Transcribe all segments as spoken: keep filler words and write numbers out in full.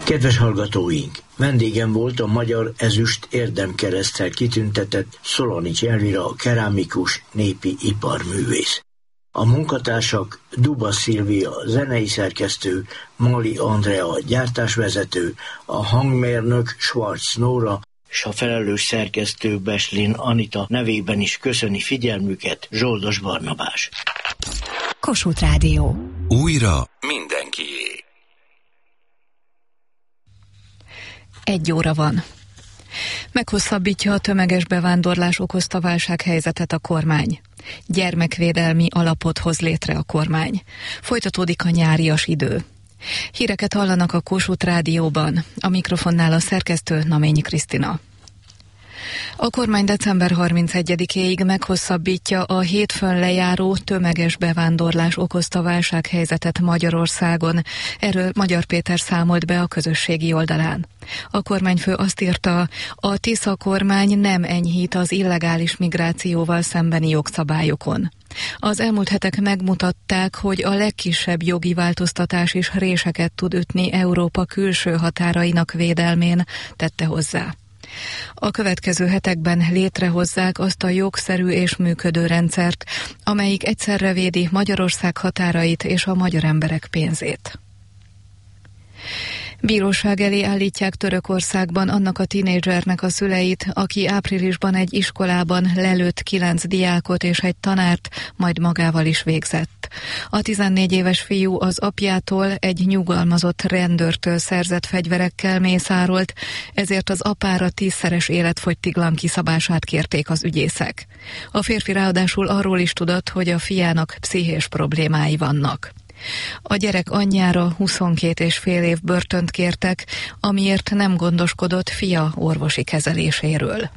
Kedves hallgatóink! Vendégem volt a Magyar Ezüst Érdemkereszttel kitüntetett Szolonics Elvira, keramikus, népi iparművész. A munkatársak Duba Szilvia, zenei szerkesztő, Mali Andrea, gyártásvezető, a hangmérnök Schwarz Nóra, és a felelős szerkesztő Beslin Anita nevében is köszöni figyelmüket Zsoldos Barnabás. Kossuth Rádió. Újra mindenkié. Egy óra van. Meghosszabbítja a tömeges bevándorlás okozta válsághelyzetet a kormány. Gyermekvédelmi alapot hoz létre a kormány. Folytatódik a nyárias idő. Híreket hallanak a Kossuth Rádióban. A mikrofonnál a szerkesztő Naményi Krisztina. A kormány december harmincegyedikéig meghosszabbítja a hétfőn lejáró tömeges bevándorlás okozta válsághelyzetet Magyarországon. Erről Magyar Péter számolt be a közösségi oldalán. A kormányfő azt írta, a Tisza kormány nem enyhít az illegális migrációval szembeni jogszabályokon. Az elmúlt hetek megmutatták, hogy a legkisebb jogi változtatás is réseket tud ütni Európa külső határainak védelmén, tette hozzá. A következő hetekben létrehozzák azt a jogszerű és működő rendszert, amelyik egyszerre védi Magyarország határait és a magyar emberek pénzét. Bíróság elé állítják Törökországban annak a tinédzsernek a szüleit, aki áprilisban egy iskolában lelőtt kilenc diákot és egy tanárt, majd magával is végzett. A tizennégy éves fiú az apjától, egy nyugalmazott rendőrtől szerzett fegyverekkel mészárolt, ezért az apára tízszeres életfogytiglan kiszabását kérték az ügyészek. A férfi ráadásul arról is tudott, hogy a fiának pszichés problémái vannak. A gyerek anyjára huszonkét és fél év börtönt kértek, amiért nem gondoskodott fia orvosi kezeléséről.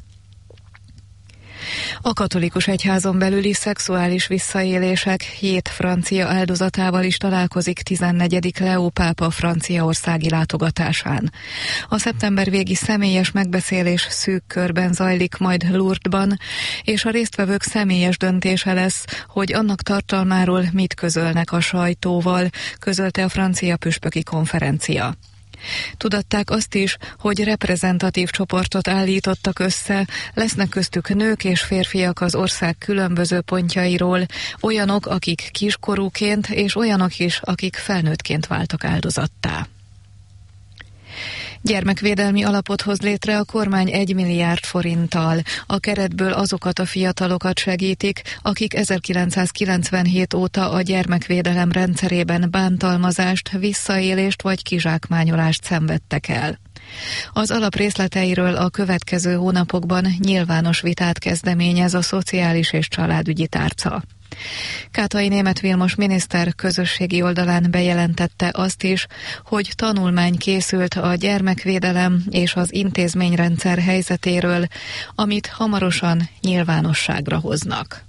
A katolikus egyházon belüli szexuális visszaélések hét francia áldozatával is találkozik tizennegyedik Leó pápa franciaországi látogatásán. A szeptember végi személyes megbeszélés szűk körben zajlik majd Lourdesban, és a résztvevők személyes döntése lesz, hogy annak tartalmáról mit közölnek a sajtóval, közölte a francia püspöki konferencia. Tudatták azt is, hogy reprezentatív csoportot állítottak össze, lesznek köztük nők és férfiak az ország különböző pontjairól, olyanok, akik kiskorúként, és olyanok is, akik felnőttként váltak áldozattá. Gyermekvédelmi alapot hoz létre a kormány egy milliárd forinttal. A keretből azokat a fiatalokat segítik, akik ezerkilencszázkilencvenhét óta a gyermekvédelem rendszerében bántalmazást, visszaélést vagy kizsákmányolást szenvedtek el. Az alap részleteiről a következő hónapokban nyilvános vitát kezdeményez a Szociális és Családügyi Tárca. Kátai Németh Vilmos miniszter közösségi oldalán bejelentette azt is, hogy tanulmány készült a gyermekvédelem és az intézményrendszer helyzetéről, amit hamarosan nyilvánosságra hoznak.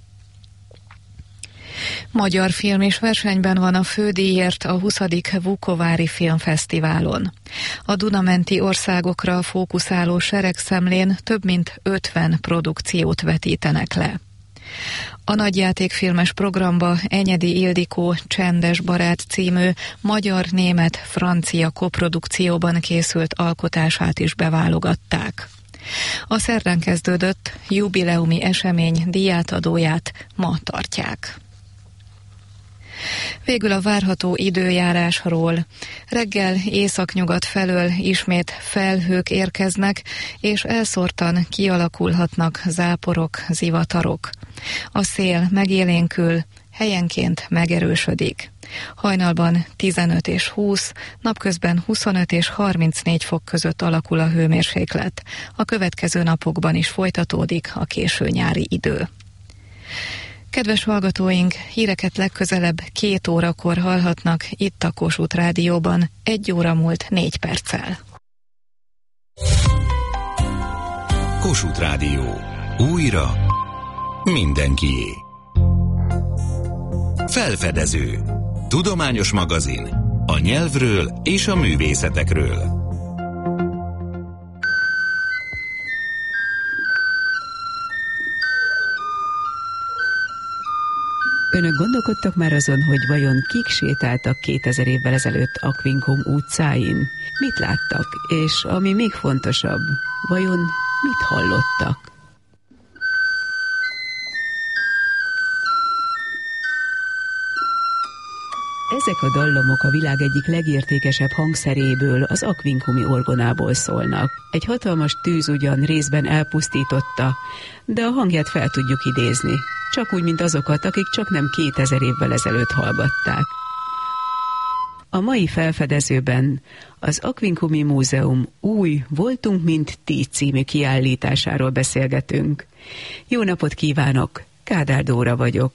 Magyar film is versenyben van a fődíjért a huszadik Vukovári Filmfesztiválon. A Duna-menti országokra fókuszáló seregszemlén több mint ötven produkciót vetítenek le. A nagyjátékfilmes programba Enyedi Ildikó Csendes barát című magyar-német-francia koprodukcióban készült alkotását is beválogatták. A szerdán kezdődött jubileumi esemény díjátadóját ma tartják. Végül a várható időjárásról. Reggel északnyugat felől ismét felhők érkeznek, és elszórtan kialakulhatnak záporok, zivatarok. A szél megélénkül, helyenként megerősödik. Hajnalban tizenöt és húsz, napközben huszonöt és harmincnégy fok között alakul a hőmérséklet. A következő napokban is folytatódik a késő nyári idő. Kedves hallgatóink, híreket legközelebb két órakor hallhatnak itt a Kossuth Rádióban, egy óra múlt négy perccel. Kossuth Rádió. Újra mindenkié. Felfedező. Tudományos magazin. A nyelvről és a művészetekről. Önök gondolkodtak már azon, hogy vajon kik sétáltak kétezer évvel ezelőtt Aquincum utcáin? Mit láttak? És ami még fontosabb, vajon mit hallottak? Ezek a dallamok a világ egyik legértékesebb hangszeréből, az aquincumi orgonából szólnak. Egy hatalmas tűz ugyan részben elpusztította, de a hangját fel tudjuk idézni. Csak úgy, mint azokat, akik csak nem kétezer évvel ezelőtt hallgatták. A mai felfedezőben az Aquincumi Múzeum új Voltunk, mint ti című kiállításáról beszélgetünk. Jó napot kívánok! Kádár Dóra vagyok.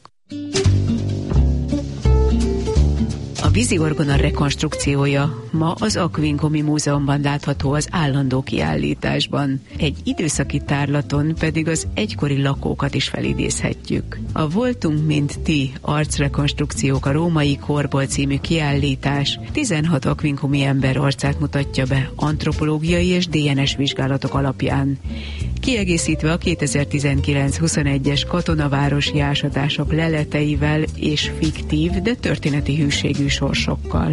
A víziorgona rekonstrukciója ma az Aquincumi Múzeumban látható az állandó kiállításban. Egy időszaki tárlaton pedig az egykori lakókat is felidézhetjük. A Voltunk, mint ti arcrekonstrukciók a római korból című kiállítás tizenhat aquincumi ember arcát mutatja be antropológiai és dé en es vizsgálatok alapján. Kiegészítve a kétezer-tizenkilenc huszonegyes katonavárosi ásatások leleteivel és fiktív, de történeti hűségű sorsokkal.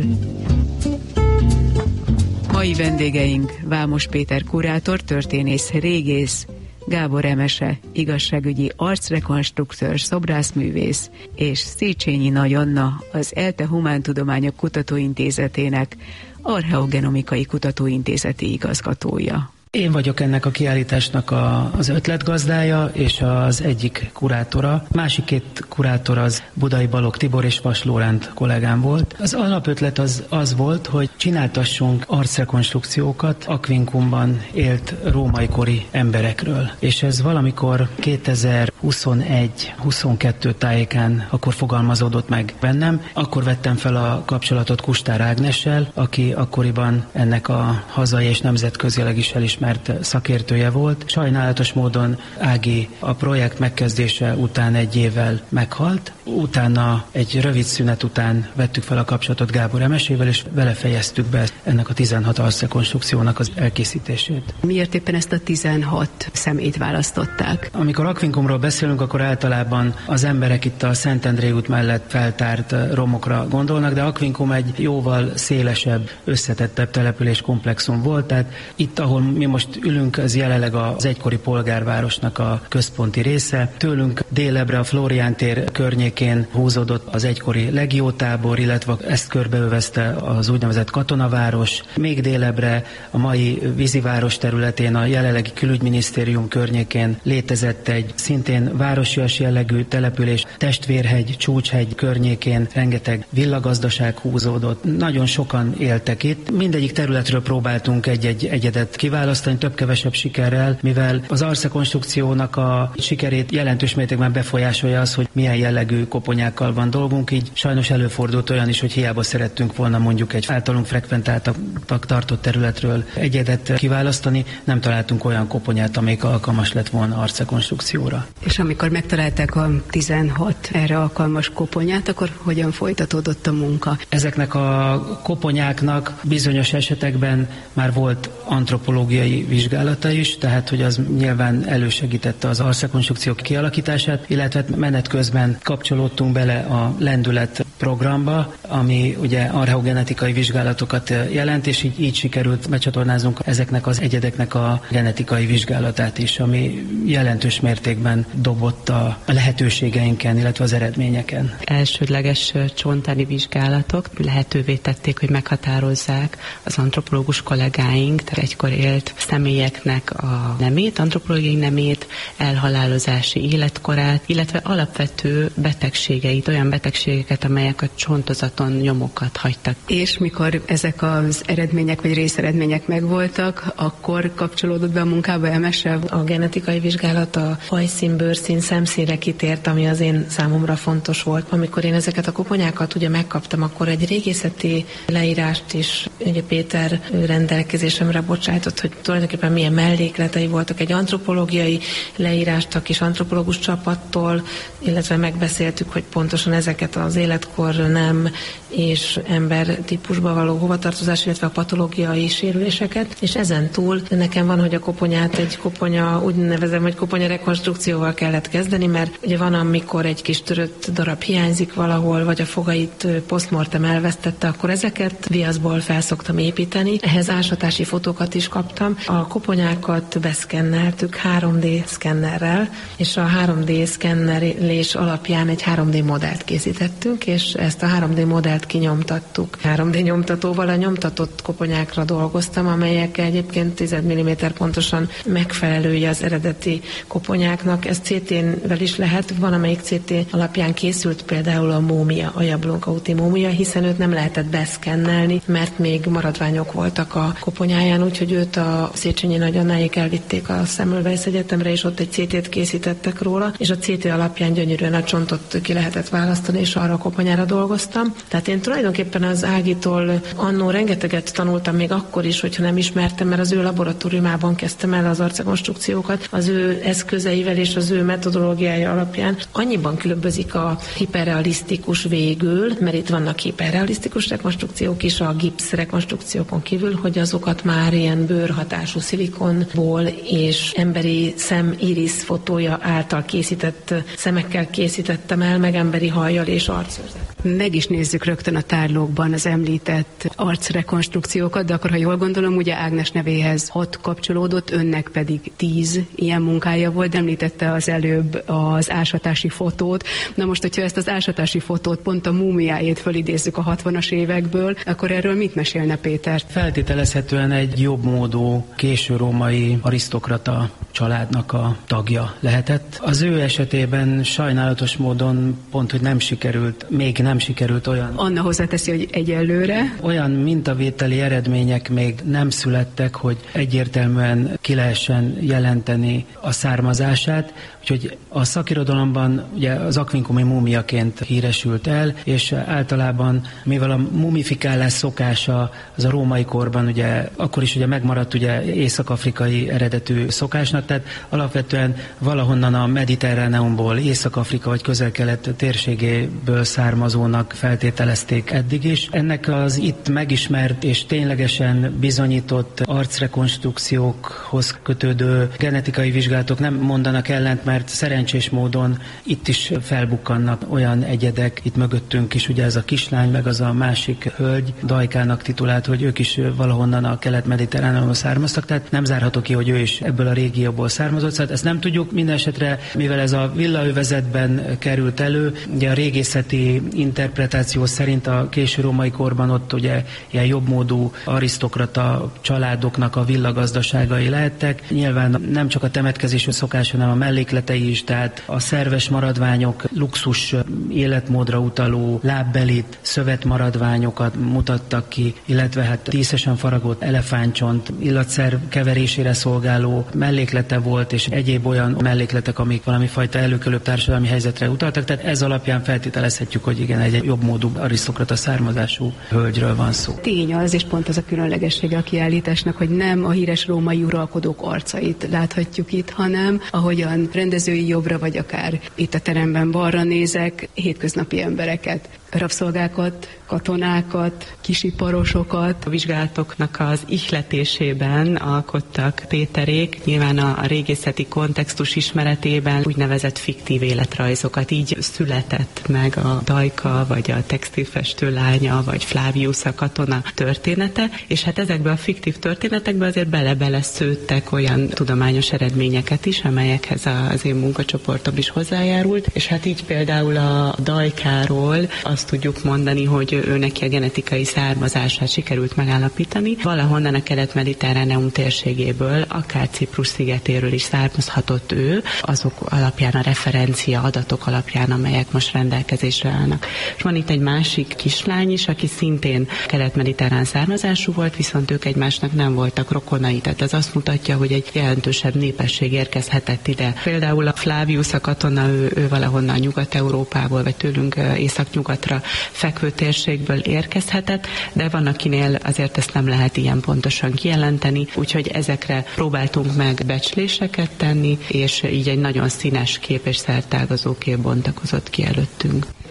Mai vendégeink Vámos Péter kurátor, történész, régész, Gábor Emese, igazságügyi arcrekonstruktőr, szobrászművész, és Széchenyi Nagy Anna, az ELTE Humántudományok Kutatóintézetének archeogenomikai kutatóintézeti igazgatója. Én vagyok ennek a kiállításnak a, az ötletgazdája és az egyik kurátora. Másik két kurátor az Budai Balogh Tibor és Vas Lóránt kollégám volt. Az alapötlet az, az volt, hogy csináltassunk arcrekonstrukciókat Aquincumban élt római kori emberekről. És ez valamikor kétezer-huszonegy huszonkettő tájékán akkor fogalmazódott meg bennem. Akkor vettem fel a kapcsolatot Kustár Ágnessel, aki akkoriban ennek a hazai és nemzetközileg is elismert mert szakértője volt. Sajnálatos módon Ági a projekt megkezdése után egy évvel meghalt. Utána egy rövid szünet után vettük fel a kapcsolatot Gábor Emesével, és vele fejeztük be ennek a tizenhat arcrekonstrukciónak az elkészítését. Miért éppen ezt a tizenhat személyt választották? Amikor Aquincumról beszélünk, akkor általában az emberek itt a Szentendrei út mellett feltárt romokra gondolnak, de Aquincum egy jóval szélesebb, összetettebb településkomplexum volt, tehát itt, ahol mi most ülünk, ez jelenleg az egykori polgárvárosnak a központi része. Tőlünk délebbre a Flórián tér környékén húzódott az egykori legiótábor, illetve ezt körbeövezte az úgynevezett katonaváros. Még délebbre a mai víziváros területén, a jelenlegi külügyminisztérium környékén létezett egy szintén városias jellegű település, Testvérhegy, Csúcshegy környékén rengeteg villagazdaság húzódott. Nagyon sokan éltek itt. Mindegyik területről próbáltunk egy-egy egyedet kiválasztani, több-kevesebb sikerrel, mivel az arcrekonstrukciónak a sikerét jelentős mértékben befolyásolja az, hogy milyen jellegű koponyákkal van dolgunk, így sajnos előfordult olyan is, hogy hiába szerettünk volna mondjuk egy általunk frekventáltak tartott területről egyedet kiválasztani, nem találtunk olyan koponyát, amelyik alkalmas lett volna arcrekonstrukcióra. És amikor megtalálták a tizenhat erre alkalmas koponyát, akkor hogyan folytatódott a munka? Ezeknek a koponyáknak bizonyos esetekben már volt antropológiai vizsgálata is, tehát hogy az nyilván elősegítette az arcrekonstrukciók kialakítását, illetve menet közben kapcsolódtunk bele a lendület programba, ami ugye archeogenetikai vizsgálatokat jelent, és így, így sikerült becsatornáznunk ezeknek az egyedeknek a genetikai vizsgálatát is, ami jelentős mértékben dobott a lehetőségeinken, illetve az eredményeken. Elsődleges csontáni vizsgálatok lehetővé tették, hogy meghatározzák az antropológus kollégáink, tehát egykor élt személyeknek a nemét, antropológiai nemét, elhalálozási életkorát, illetve alapvető betegségeit, olyan betegségeket, amelyek a csontozaton nyomokat hagytak. És mikor ezek az eredmények vagy részeredmények megvoltak, akkor kapcsolódott be a munkába Emese? A genetikai vizsgálat a hajszín, bőrszín, szemszínre kitért, ami az én számomra fontos volt. Amikor én ezeket a koponyákat ugye megkaptam, akkor egy régészeti leírást is ugye Péter rendelkezésemre bocsájtott, hogy tulajdonképpen milyen mellékletei voltak, egy antropológiai leírást a kis antropológus csapattól, illetve megbeszéltük, hogy pontosan ezeket az életkor életkor, nem és ember típusba való hovatartozás, illetve a patológiai sérüléseket, és ezen túl nekem van, hogy a koponyát egy koponya, úgy nevezem, hogy koponya rekonstrukcióval kellett kezdeni, mert ugye van, amikor egy kis törött darab hiányzik valahol, vagy a fogait postmortem elvesztette, akkor ezeket viaszból felszoktam építeni. Ehhez ásatási fotókat is kaptam. A koponyákat beszkenneltük három dé szkennerrel, és a három dé szkennelés alapján egy három dé modellt készítettünk, és ezt a három dé modellt kinyomtattuk. három dé nyomtatóval a nyomtatott koponyákra dolgoztam, amelyek egyébként tíz milliméter pontosan megfelelője az eredeti koponyáknak. Ez cé té-vel is lehet, van amelyik cé té alapján készült például a múmia, a Jablonka úti múmia, hiszen őt nem lehetett beszkennelni, mert még maradványok voltak a koponyáján, úgyhogy őt a Széchenyi nagyannáik elvitték a Semmelweis Egyetemre, és ott egy cé té-t készítettek róla, és a cé té alapján gyönyörűen a csontot ki lehetett választani, és arra a koponyára dolgoztam. Tehát én tulajdonképpen az Ágitól annó rengeteget tanultam még akkor is, hogyha nem ismertem, mert az ő laboratóriumában kezdtem el az arcrekonstrukciókat, az ő eszközeivel és az ő metodológiája alapján. Annyiban különbözik a hiperrealisztikus végül, mert itt vannak hiperrealisztikus rekonstrukciók is a gipsz rekonstrukciókon kívül, hogy azokat már ilyen bőrhatású szilikonból és emberi szem iris fotója által készített szemekkel készítettem el, meg emberi hajjal és arcőrzet. Meg is nézzük rögtön a tárlókban az említett arcrekonstrukciókat, de akkor, ha jól gondolom, ugye Ágnes nevéhez hat kapcsolódott, önnek pedig tíz ilyen munkája volt, említette az előbb az ásatási fotót. Na most, hogyha ezt az ásatási fotót pont a múmiájét fölidézzük a hatvanas évekből, akkor erről mit mesélne Péter? Feltételezhetően egy jobbmódú, késő római arisztokrata családnak a tagja lehetett. Az ő esetében sajnálatos módon pont, hogy nem sikerült, még nem sikerült olyan... Anna hozzáteszi, hogy egyelőre. Olyan mintavételi eredmények még nem születtek, hogy egyértelműen ki lehessen jelenteni a származását, úgyhogy a szakirodalomban ugye az aquincumi múmiaként híresült el, és általában, mivel a mumifikálás szokása az a római korban ugye akkor is ugye megmaradt ugye észak-afrikai eredetű szokásnak, tehát alapvetően valahonnan a Mediterráneumból, Észak-Afrika vagy Közel-Kelet térségéből származónak feltételezték eddig is. Ennek az itt megismert és ténylegesen bizonyított arcrekonstrukciókhoz kötődő genetikai vizsgálatok nem mondanak ellent, mert szerencsés módon itt is felbukkannak olyan egyedek, itt mögöttünk is ugye ez a kislány, meg az a másik hölgy, Dajkának titulált, hogy ők is valahonnan a kelet-mediterráneumból származtak, tehát nem zárható ki, hogy ő is ebből a régióból származott. Szóval ezt nem tudjuk, minden esetre, mivel ez a villaövezetben került elő, ugye a régészeti interpretáció szerint a késő római korban ott ugye ilyen jobbmódú arisztokrata családoknak a villagazdaságai lehettek. Nyilván nem csak a temetkezés szokás, hanem a mellékletei is, tehát a szerves maradványok luxus életmódra utaló lábbelit, szövetmaradványokat mutattak ki, illetve hát díszesen faragott elefántcsont, illatszer keverésére szolgáló melléklete volt, és egyéb olyan mellékletek, amik valami fajta előkelőbb társadalmi helyzetre utaltak, tehát ez alapján feltételezhetjük, hogy igen, egy jobbmódú arisztokrata származású hölgyről van szó. Tény az, és pont az a különlegessége a kiállításnak, hogy nem a híres római uralkodók arcait láthatjuk itt, hanem ahogyan rendezői jobbra, vagy akár itt a teremben balra nézek, hétköznapi embereket, rabszolgákat, katonákat, kisiparosokat. A vizsgálatoknak az ihletésében alkottak Péterék, nyilván a, a régészeti kontextus ismeretében úgynevezett fiktív életrajzokat. Így született meg a Dajka, vagy a textilfestő lánya, vagy Flavius a katona története, és hát ezekbe a fiktív történetekbe azért bele-bele szőttek olyan tudományos eredményeket is, amelyekhez az én munkacsoportom is hozzájárult, és hát így például a Dajkáról azt tudjuk mondani, hogy ő neki a genetikai származását sikerült megállapítani. Valahonnan a kelet-mediterráneum térségéből, akár Ciprus szigetéről is származhatott ő, azok alapján, a referencia adatok alapján, amelyek most rendelkezésre állnak. És van itt egy másik kislány is, aki szintén kelet-mediterrán származású volt, viszont ők egymásnak nem voltak rokonai. Tehát ez azt mutatja, hogy egy jelentősebb népesség érkezhetett ide. Például a Flavius a katona, ő, ő valahonnan Nyugat-Európából, vagy tőlünk északnyugatra fekvő térségből érkezhetett, de van, akinél azért ezt nem lehet ilyen pontosan kijelenteni, úgyhogy ezekre próbáltunk meg becsléseket tenni, és így egy nagyon színes kép és szertágazó kép bontakozott ki előttünk.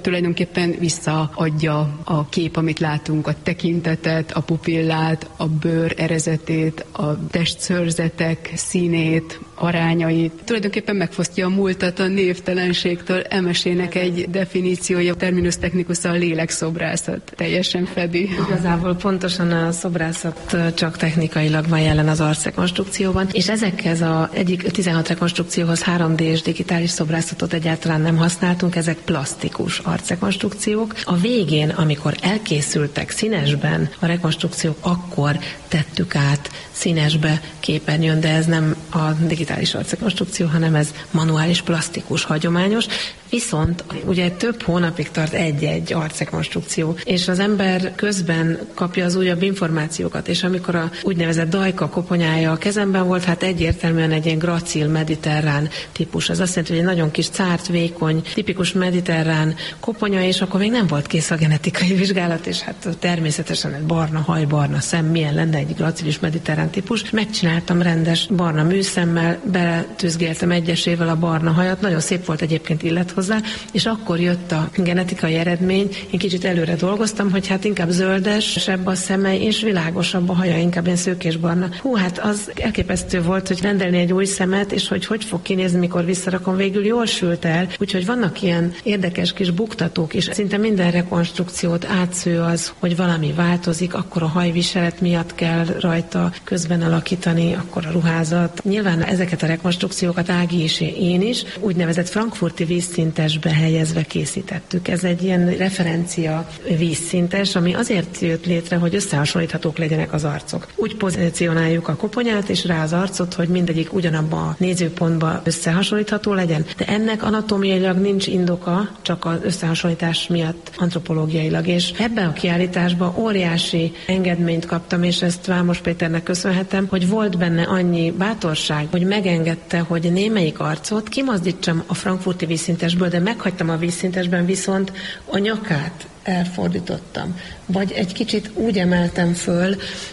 tulajdonképpen visszaadja a kép, amit látunk, a tekintetet, a pupillát, a bőr erezetét, a testszőrzetek színét, arányait. Tulajdonképpen megfosztja a múltat a névtelenségtől. Emesének egy definíciója, terminus technicus a lélekszobrászat teljesen fedi. Igazából pontosan a szobrászat csak technikailag van jelen az arcrekonstrukcióban, és ezekhez a egyik tizenhat rekonstrukcióhoz három dés digitális szobrászatot egyáltalán nem használtunk, ezek plastikus arcrekonstrukciók. A végén, amikor elkészültek színesben a rekonstrukciók, akkor tettük át színesbe képernyőn, de ez nem a digitális arcrekonstrukció, hanem ez manuális, plastikus, hagyományos. Viszont ugye több hónapig tart egy-egy arcrekonstrukció, és az ember közben kapja az újabb információkat, és amikor a úgynevezett dajka koponyája a kezemben volt, hát egyértelműen egy ilyen gracil mediterrán típus. Ez azt jelenti, hogy egy nagyon kis cárt, vékony, tipikus mediterrán koponya, és akkor még nem volt kész a genetikai vizsgálat, és hát természetesen egy barna haj, barna szem, milyen lenne egy gracilis mediterrán típus. Megcsináltam rendes barna műszemmel, beletűzgéltem egyesével a barna hajat, nagyon szép volt egyébként illet hozzá, és akkor jött a genetikai eredmény. Én kicsit előre dolgoztam, hogy hát inkább zöldesebb a szeme, és világosabb a haja, inkább ilyen szőkésbarna. Hú, hát az elképesztő volt, hogy rendelni egy új szemet, és hogy hogy fog kinézni, mikor visszarakom, végül jól sült el. Úgyhogy vannak ilyen érdekes kis buktatók, és szinte minden rekonstrukciót átsző az, hogy valami változik, akkor a hajviselet miatt kell rajta közben alakítani, akkor a ruházat. Nyilván ezeket a rekonstrukciókat Ági és én is úgynevezett frankfurti vízszintesbe helyezve készítettük. Ez egy ilyen referencia vízszintes, ami azért jött létre, hogy összehasonlíthatók legyenek az arcok. Úgy pozícionáljuk a koponyát és rá az arcot, hogy mindegyik ugyanabban a nézőpontban összehasonlítható legyen. De ennek anatómiailag nincs indoka, csak az összehasonlítás miatt antropológiailag. És ebben a kiállításban óriási engedményt kaptam, és ezt Vámos Péternek köszönhetem, hogy volt benne annyi bátorság, hogy megengedte, hogy némelyik arcot kimazdítsam a frankfurti vízszintesből, de meghagytam a vízszintesben, viszont a nyakát elfordítottam. Vagy egy kicsit úgy emeltem föl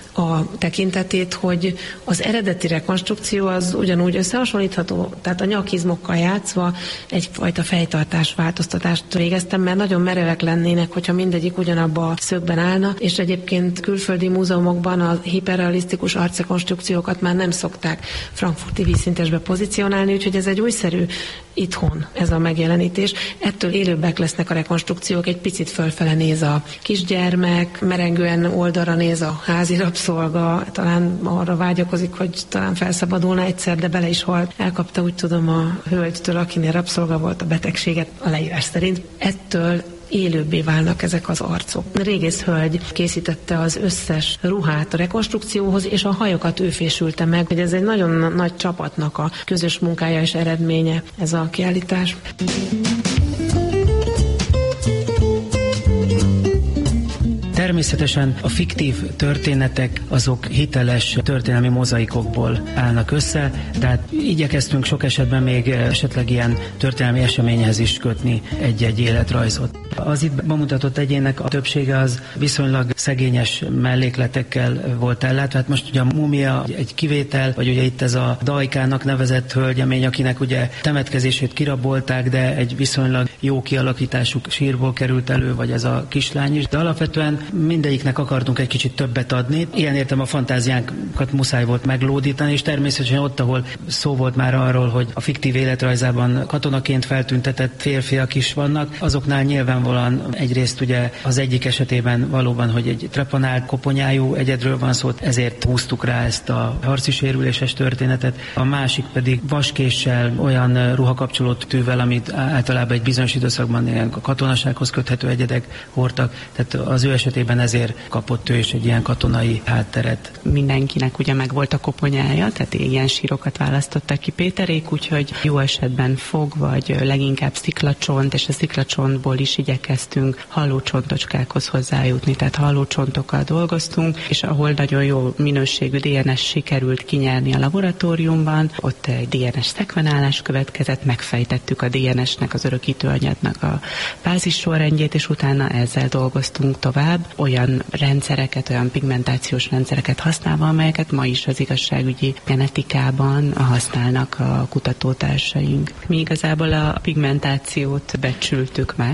a tekintetét, hogy az eredeti rekonstrukció az ugyanúgy összehasonlítható, tehát a nyakizmokkal játszva egyfajta fejtartás változtatást végeztem, mert nagyon merevek lennének, hogyha mindegyik ugyanabba a szögben állna, és egyébként külföldi múzeumokban a hiperrealisztikus arcrekonstrukciókat már nem szokták frankfurti vízszintesbe pozícionálni, úgyhogy ez egy újszerű itthon ez a megjelenítés. Ettől élőbbek lesznek a rekonstrukciók, egy picit fölfele néz a kisgyermek, merengően oldalra néz a házi rabszolga, talán arra vágyakozik, hogy talán felszabadulna egyszer, de bele is halt. Elkapta, úgy tudom, a hölgytől, akinél rabszolga volt, a betegséget a leírás szerint. Ettől élőbbé válnak ezek az arcok. A régész hölgy készítette az összes ruhát a rekonstrukcióhoz, és a hajokat ő fésülte meg, hogy ez egy nagyon nagy csapatnak a közös munkája és eredménye ez a kiállítás. Természetesen a fiktív történetek azok hiteles történelmi mozaikokból állnak össze, tehát igyekeztünk sok esetben még esetleg ilyen történelmi eseményhez is kötni egy-egy életrajzot. Az itt bemutatott egyének a többsége az viszonylag szegényes mellékletekkel volt ellátva. Hát most ugye a mumia egy kivétel, vagy ugye itt ez a Dajkának nevezett hölgyemény, akinek ugye temetkezését kirabolták, de egy viszonylag jó kialakítású sírból került elő, vagy ez a kislány is. De alapvetően mindegyiknek akartunk egy kicsit többet adni. Ilyen értem a fantáziánkat muszáj volt meglódítani, és természetesen ott, ahol szó volt már arról, hogy a fiktív életrajzában katonaként feltüntetett férfiak is vannak, azoknál nyilvánvalóan egyrészt ugye az egyik esetében valóban, hogy egy trepanált koponyájú egyedről van szó, ezért húztuk rá ezt a harci sérüléses történetet. A másik pedig vaskéssel, olyan ruhakapcsoló tűvel, amit általában egy bizonyos időszakban a katonasághoz köthető egyedek hordtak, tehát az ő esetében ezért kapott ő is egy ilyen katonai hátteret. Mindenkinek ugye meg volt a koponyája, tehát ilyen sírokat választottak ki Péterék, úgyhogy jó esetben fog, vagy leginkább sziklacsont, és a sziklacsontból is igyekeztünk hallócsontocskákhoz hozzájutni, tehát hallócsontokkal dolgoztunk, és ahol nagyon jó minőségű dé en es sikerült kinyerni a laboratóriumban, ott egy dé en es szekvenálás következett, megfejtettük a dé en esnek, az örökítőanyagnak a bázis sorrendjét, és utána ezzel dolgoztunk tovább, olyan rendszereket, olyan pigmentációs rendszereket használva, amelyeket ma is az igazságügyi genetikában használnak a kutatótársaink. Mi igazából a pigmentációt becsültük meg, tehát hogy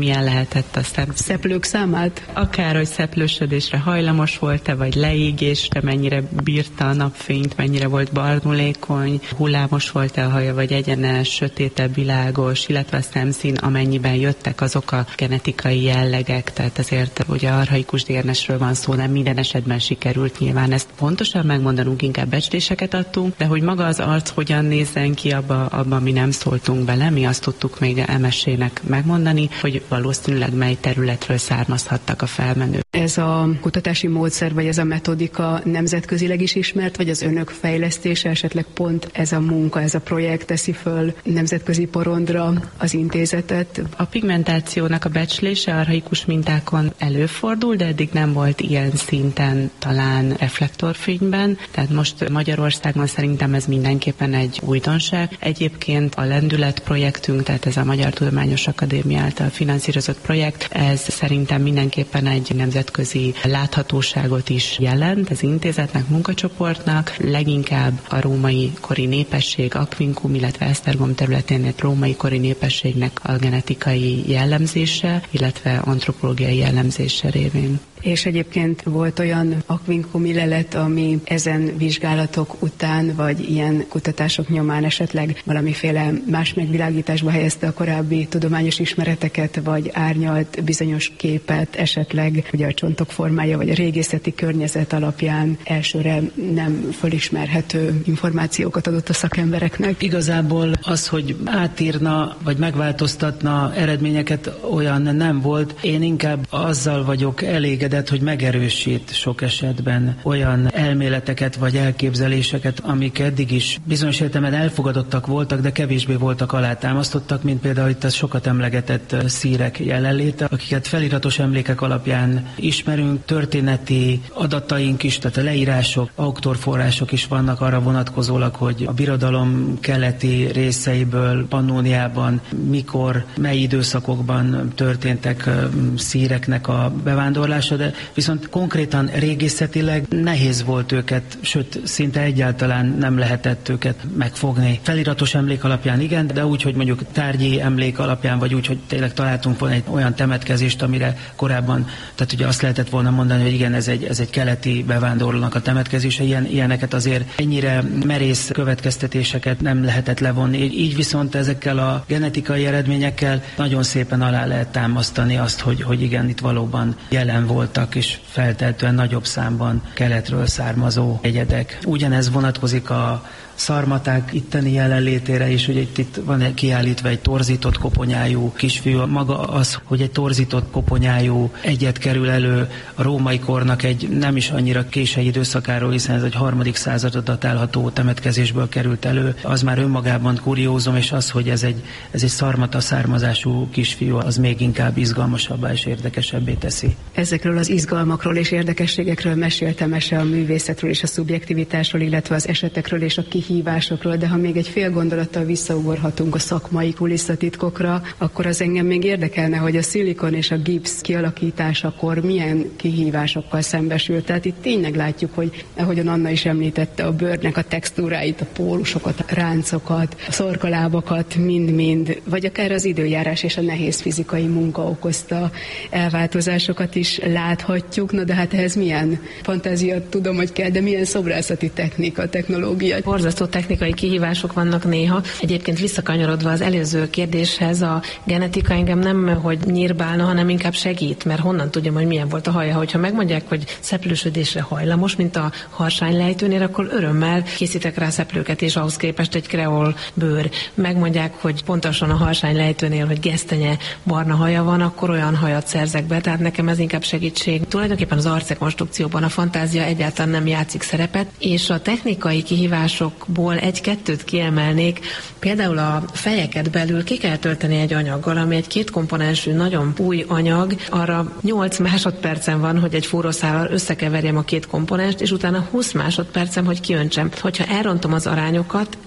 milyen lehetett a szem. Szeplők számát? Akár, hogy szeplősödésre hajlamos volt-e, vagy leégésre, mennyire bírta a napfényt, mennyire volt barnulékony, hullámos volt-e a haja, vagy egyenes, sötétebb, világos, illetve a szemszín, amennyiben jöttek azok a genetikai jellegek, tehát ezért ugye archaikus dé en es-ről van szó, nem minden esetben sikerült nyilván ezt pontosan megmondanunk, inkább becsléseket adtunk, de hogy maga az arc hogyan nézzen ki, abba, abba mi nem szóltunk bele, mi azt tudtuk még em es-ének megmondani, hogy valószínűleg mely területről származhattak a felmenők. Ez a kutatási módszer, vagy ez a metodika nemzetközileg is ismert, vagy az önök fejlesztése, esetleg pont ez a munka, ez a projekt teszi föl nemzetközi porondra az intézetet? A pigmentációnak a becslése archaikus mintákon előfordul, de eddig nem volt ilyen szinten talán reflektorfényben, tehát most Magyarországon szerintem ez mindenképpen egy újdonság. Egyébként a Lendület projektünk, tehát ez a Magyar Tudományos Akadémia által finanszírozott projekt, ez szerintem mindenképpen egy nemzetközi láthatóságot is jelent az intézetnek, munkacsoportnak, leginkább a római kori népesség, Aquincum, illetve Esztergom területén római kori népességnek a genetikai jellemzése, illetve antropológiai jellemzése révén. És egyébként volt olyan aquincumi lelet, ami ezen vizsgálatok után, vagy ilyen kutatások nyomán esetleg valamiféle más megvilágításba helyezte a korábbi tudományos ismereteket, vagy árnyalt bizonyos képet, esetleg ugye a csontok formája, vagy a régészeti környezet alapján elsőre nem fölismerhető információkat adott a szakembereknek. Igazából az, hogy átírna, vagy megváltoztatna eredményeket, olyan nem volt. Én inkább azzal vagyok elégedett, hogy megerősít sok esetben olyan elméleteket vagy elképzeléseket, amik eddig is bizonyos értelemben elfogadottak voltak, de kevésbé voltak alátámasztottak, mint például itt a sokat emlegetett szírek jelenléte, akiket feliratos emlékek alapján ismerünk, történeti adataink is, tehát a leírások, auktorforrások is vannak arra vonatkozólag, hogy a birodalom keleti részeiből, Pannóniában mikor, mely időszakokban történtek szíreknek a bevándorlása, de viszont konkrétan régészetileg nehéz volt őket, sőt, szinte egyáltalán nem lehetett őket megfogni. Feliratos emlék alapján igen, de úgy, hogy mondjuk tárgyi emlék alapján, vagy úgy, hogy tényleg találtunk volna egy olyan temetkezést, amire korábban, tehát ugye azt lehetett volna mondani, hogy igen, ez egy, ez egy keleti bevándorlónak a temetkezése, ilyen, ilyeneket azért ennyire merész következtetéseket nem lehetett levonni. Így viszont ezekkel a genetikai eredményekkel nagyon szépen alá lehet támasztani azt, hogy, hogy igen, itt valóban jelen voltak, és feltehetően nagyobb számban keletről származó egyedek. Ugyanez vonatkozik a szarmaták itteni jelenlétére is, hogy itt, itt van kiállítva egy torzított koponyájú kisfiú. Maga az, hogy egy torzított koponyájú egyet kerül elő a római kornak egy nem is annyira késői időszakáról, hiszen ez egy harmadik századot datálható temetkezésből került elő, az már önmagában kuriózum, és az, hogy ez egy, ez egy szarmata származású kisfiú, az még inkább izgalmasabbá és érdekesebbé teszi. Ezekről az izgalmakról és érdekességekről meséltem ese a művészetről és a szubjektivitásról, illetve az esetekről és a kihívásokról, de ha még egy fél gondolattal visszaugorhatunk a szakmai kulisszatitkokra, akkor az engem még érdekelne, hogy a szilikon és a gipsz kialakításakor milyen kihívásokkal szembesült. Tehát itt tényleg látjuk, hogy ahogyan Anna is említette, a bőrnek a textúráit, a pólusokat, a ráncokat, a szorkalábakat, mind-mind, vagy akár az időjárás és a nehéz fizikai munka okozta elváltozásokat is láthatjuk. Na de hát ehhez milyen fantázia, tudom, hogy kell, de milyen szobrászati technika, technológia? Borzasztó technikai kihívások vannak néha. Egyébként visszakanyarodva az előző kérdéshez, a genetika engem nem, hogy nyírbálna, hanem inkább segít, mert honnan tudjam, hogy milyen volt a haja. Hogyha megmondják, hogy szeplősödésre hajlamos, mint a harsánylejtőnél, akkor örömmel készítek rá szeplőket, és ahhoz képest egy kreol bőr. Megmondják, hogy pontosan a harsánylejtőnél, hogy gesztenye barna haja van, akkor olyan hajat szerzek be, tehát nekem ez inkább segítség. Tulajdonképpen az arcrekonstrukcióban a fantázia egyáltalán nem játszik szerepet, és a technikai kihívásokból egy-kettőt kiemelnék. Például a fejeket belül ki kell tölteni egy anyaggal, ami egy kétkomponensű, nagyon új anyag. Arra nyolc másodpercen van, hogy egy fúrószállal összekeverjem a két komponenst, és utána húsz másodpercem, hogy kiöntsem. Hogyha elrontom az arányokat,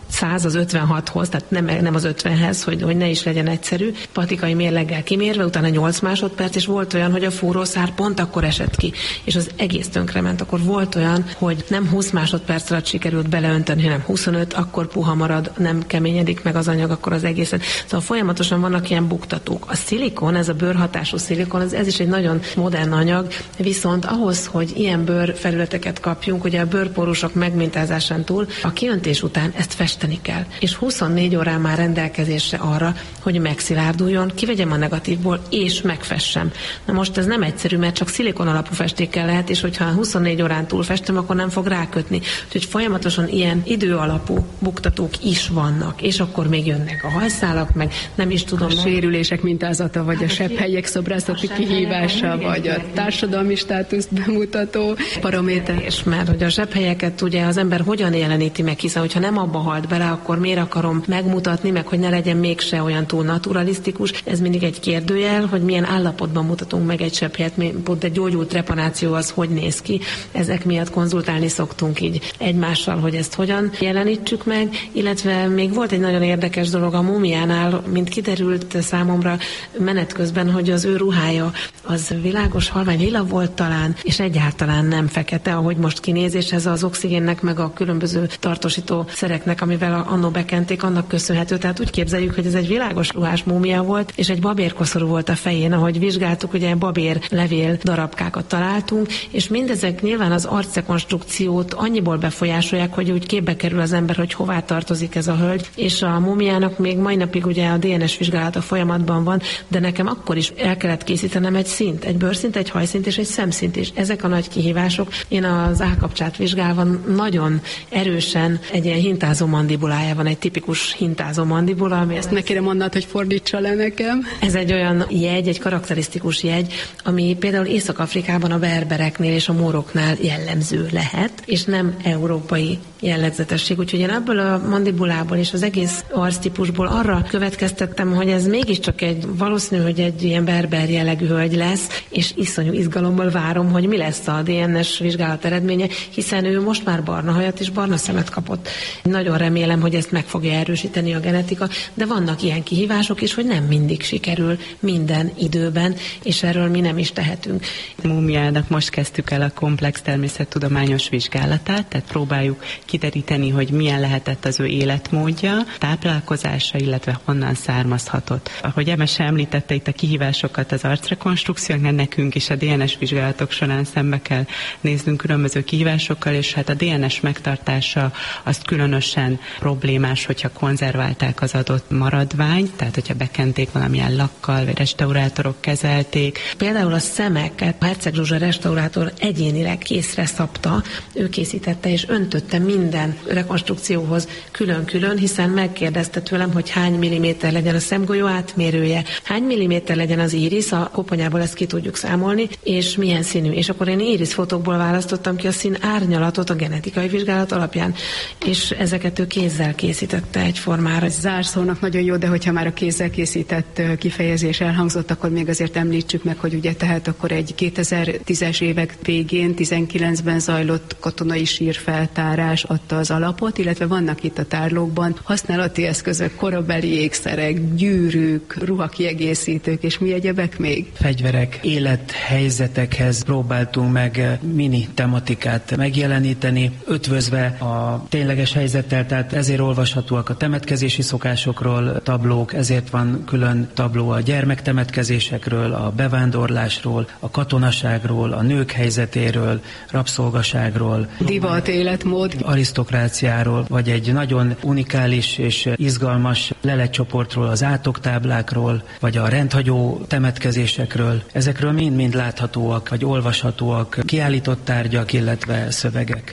száz az ötvenhathoz, tehát nem, nem az ötvenhez, hogy, hogy ne is legyen egyszerű, patikai mérleggel kimérve, utána nyolc másodperc, és volt olyan, hogy a fúrószár pont akkor esett ki, és az egész tönkrement. Akkor volt olyan, hogy nem húsz másodperc alatt sikerült beleönteni, hanem huszonöt, akkor puha marad, nem keményedik meg az anyag, akkor az egészet. Szóval folyamatosan vannak ilyen buktatók. A szilikon, ez a bőrhatású szilikon, ez, ez is egy nagyon modern anyag, viszont ahhoz, hogy ilyen bőrfelületeket kapjunk, ugye a bőrpórusok megmintázásán túl, a kiöntés után ezt festeni kell. És huszonnégy órán már rendelkezésre arra, hogy megszilárduljon, kivegyem a negatívból, és megfessem. Na most ez nem egyszerű, mert csak szilikon alapú festékkel lehet, és hogyha huszonnégy órán túl festem, akkor nem fog rákötni. Úgyhogy folyamatosan ilyen idő alapú buktatók is vannak, és akkor még jönnek a hajszálak, meg nem is tudom. A sérülések mintázata, vagy hát a sebhelyek szobrászati kihívása, vagy a társadalmi státuszt bemutató paraméter. És mert hogy a sebhelyeket ugye az ember hogyan jeleníti meg, hiszen hogyha nem abba halt bele, akkor miért akarom megmutatni, meg hogy ne legyen mégse olyan túl naturalisztikus. Ez mindig egy kérdőjel, hogy milyen állapotban mutatunk meg egy sebhelyet, pont egy gyógyult trepanáció az hogy néz ki. Ezek miatt konzultálni szoktunk így egymással, hogy ezt hogyan jelenítsük meg, illetve még volt egy nagyon érdekes dolog a múmiánál, mint kiderült számomra menet közben, hogy az ő ruhája az világos halvány lila volt talán, és egyáltalán nem fekete, ahogy most kinéz, és ez az oxigénnek meg a különböző tartósító szereknek, amivel annó bekenték, annak köszönhető. Tehát úgy képzeljük, hogy ez egy világos ruhás múmia volt, és egy babérkoszorú volt a fején, ahogy vizsgáltuk, ugye babér levél darabkákat találtunk, és mindezek nyilván az arcrekonstrukciót annyiból befolyásolják, hogy úgy képbe kerül az ember, hogy hová tartozik ez a hölgy, és a múmiának még mai napig ugye a dé en es vizsgálata folyamatban van, de nekem akkor is el kellett készítenem egy szint, egy bőrszint, egy hajszint és egy szemszint is. Ezek a nagy kihívások. Én az állkapcsát vizsgálva nagyon erősen egy ilyen hintázó mandibulája van, egy tipikus hintázó mandibula. Ami ezt ne kérem mondani, hogy fordítsa le nekem. Ez egy olyan jegy, egy karakterisztikus jegy, ami például Észak-Afrikában a berbereknél és a móroknál jellemző lehet, és nem európai jellegzetesség. Úgyhogy én ebből a mandibulából és az egész arctípusból arra következtettem, hogy ez mégiscsak egy valószínű, hogy egy ilyen berber jellegű hölgy lesz, és iszonyú izgalommal várom, hogy mi lesz a dé en es vizsgálat eredménye, hiszen ő most már barna hajat és barna szemet kapott. Nagyon remélem, hogy ezt meg fogja erősíteni a genetika, de vannak ilyen kihívások is, hogy nem mindig sikerül minden időben, és erről mi nem is tehetünk. A múmiának most kezdtük el a komplex természettudományos vizsgálatát, tehát próbáljuk kideríteni, hogy milyen lehetett az ő életmódja, táplálkozása, illetve honnan származhatott. Ahogy Emese említette itt a kihívásokat az arcrekonstrukcióknál, nekünk is a dé en es vizsgálatok során szembe kell néznünk különböző kihívásokkal, és hát a dé en es megtartása azt különösen problémás, hogyha konzerválták az adott maradványt, tehát hogyha bekenték valamilyen lakkal, vagy restaurátorok kezelték. Például a szemeket a Herceg Zsuzsa restaurátor egyénileg készre szabta, ő készítette és öntötte minden rekonstrukcióhoz külön-külön, hiszen megkérdezte tőlem, hogy hány milliméter legyen a szemgolyó átmérője, hány milliméter legyen az írisz, a koponyából ezt ki tudjuk számolni, és milyen színű. És akkor én írisz fotókból választottam ki a szín árnyalatot a genetikai vizsgálat alapján, és ezeket ő kézzel készítette egyformára. Zárszónak nagyon jó, de hogyha már a kézzel készített kifejezés elhangzott, akkor még azért említsük meg, hogy ugye tehát akkor egy kétezer-tízes évek végén, tizenkilencben zajlott katonai sírfeltárás adta az alapot, illetve vannak itt a tárlókban használati eszközök, korabeli ékszerek, gyűrűk, ruhakiegészítők, és mi egyebek még? Fegyverek, élethelyzetekhez próbáltunk meg mini tematikát megjeleníteni, ötvözve a tényleges helyzettel, tehát ezért olvashatóak a temetkezési szokásokról tablók, ezért van külön tabló a gyermektemetkezésekről, a bevándorlásról, a katonaságról, a nők helyzetéről, rabszolgaságról, divat, életmód, arisztokráciáról, vagy egy nagyon unikális és izgalmas leletcsoportról, az átoktáblákról, vagy a rendhagyó temetkezésekről. Ezekről mind-mind láthatóak, vagy olvashatóak kiállított tárgyak, illetve szövegek.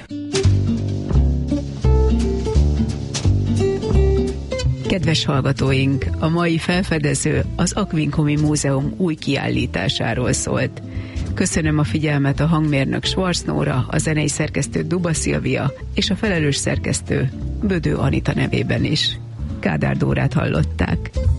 Kedves hallgatóink, a mai felfedező az Aquincumi Múzeum új kiállításáról szólt. Köszönöm a figyelmet a hangmérnök Schwarz Nóra, a zenei szerkesztő Duba Szilvia és a felelős szerkesztő Bödő Anita nevében is. Kádár Dórát hallották.